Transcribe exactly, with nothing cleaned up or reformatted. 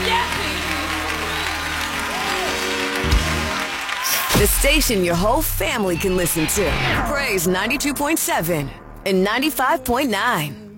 The station your whole family can listen to. Praise ninety-two point seven and ninety-five point nine.